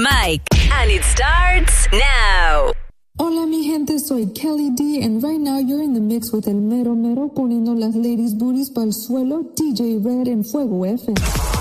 Mike, and it starts now. Hola mi gente, soy Kelly D, and right now you're in the mix with el mero mero poniendo las ladies booties pa'l suelo, DJ Red en Fuego FM.